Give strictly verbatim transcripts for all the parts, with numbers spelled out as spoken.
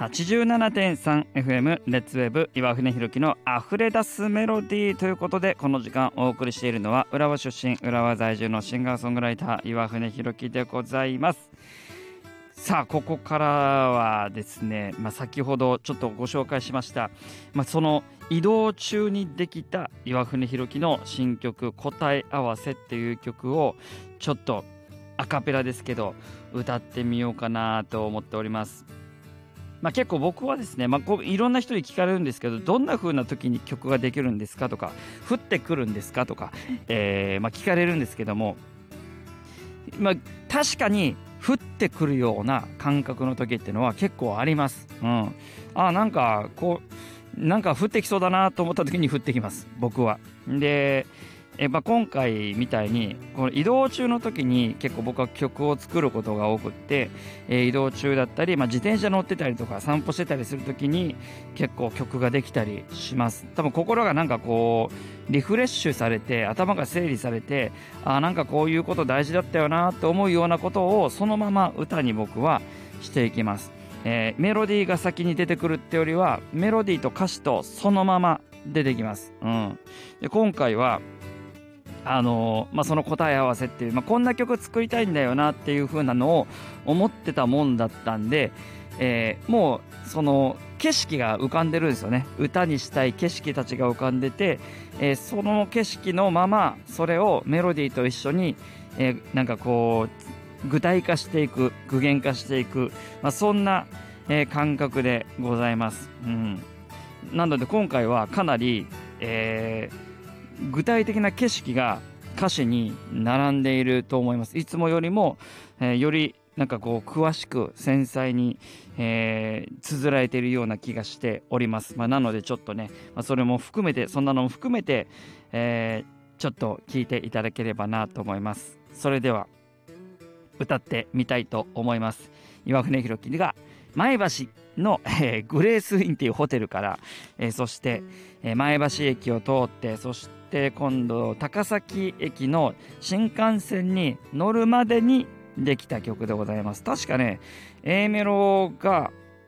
はちじゅうななてんさんエフエム レッツウェブ岩船弘樹の溢れ出すメロディーということで、この時間お送りしているのは浦和出身浦和在住のシンガーソングライター岩船弘樹でございます。さあここからはですね、まあ、先ほどちょっとご紹介しました、まあ、その移動中にできた岩船弘樹の新曲答え合わせっていう曲をちょっとアカペラですけど歌ってみようかなと思っております。まあ、結構僕はですね、まあ、こういろんな人に聞かれるんですけど、どんな風な時に曲ができるんですかとか、降ってくるんですかとか、えーまあ、聞かれるんですけども、まあ、確かに降ってくるような感覚の時っていうのは結構あります。うん、あなんかこうなんか降ってきそうだなと思った時に降ってきます、僕は。でえまあ、今回みたいにこの移動中の時に結構僕は曲を作ることが多くって、えー移動中だったり、まあ、自転車乗ってたりとか散歩してたりする時に結構曲ができたりします。多分心がなんかこうリフレッシュされて頭が整理されて、あなんかこういうこと大事だったよなと思うようなことをそのまま歌に僕はしていきます。えーメロディーが先に出てくるってよりはメロディーと歌詞とそのまま出てきます。うん、で今回はあのーまあ、その答え合わせっていう、まあ、こんな曲作りたいんだよなっていう風なのを思ってたもんだったんで、えーもうその景色が浮かんでるんですよね。歌にしたい景色たちが浮かんでて、えーその景色のままそれをメロディーと一緒に、えーなんかこう具体化していく、具現化していく、まあ、そんな、えー感覚でございます。うん、なので今回はかなり、えー具体的な景色が歌詞に並んでいると思います。いつもよりも、えーよりなんかこう詳しく繊細に、えー綴られているような気がしております。まあ、なのでちょっとね、まあ、それも含めてそんなのも含めて、えーちょっと聞いていただければなと思います。それでは歌ってみたいと思います。岩船弘樹が前橋の、えーグレースインっていうホテルから、えーそして、えー前橋駅を通って、そして今度高崎駅の新幹線に乗るまでにできた曲でございます。確かね A メロが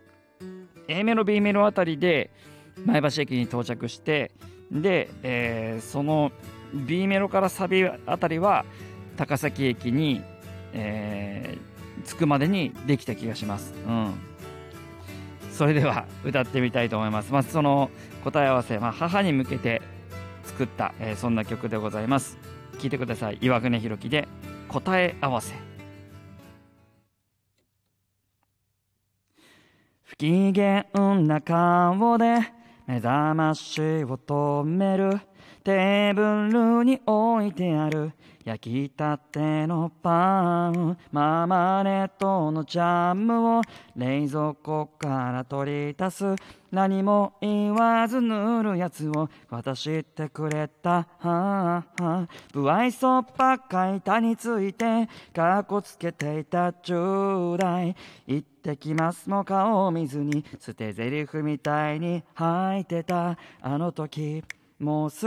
A メロ B メロあたりで前橋駅に到着して、で、えーその B メロからサビあたりは高崎駅に、えー着くまでにできた気がします。うん、それでは歌ってみたいと思います。まずその答え合わせ、まあ、母に向けて作った、えーそんな曲でございます。聴いてください。岩船弘樹で答え合わせ。不機嫌な顔で目覚ましを止める、テーブルに置いてある焼きたてのパン、ママネットのジャムを冷蔵庫から取り出す、何も言わず塗るやつを渡してくれた。不愛想ばっか板についてかっこつけていたじゅう代、行ってきますも顔を見ずに捨て台詞みたいに吐いてたあの時、もう